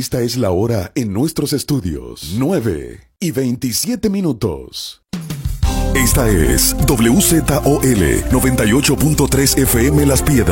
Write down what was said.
Esta es la hora en nuestros estudios, 9:27. Esta es WZOL 98.3 FM Las Piedras.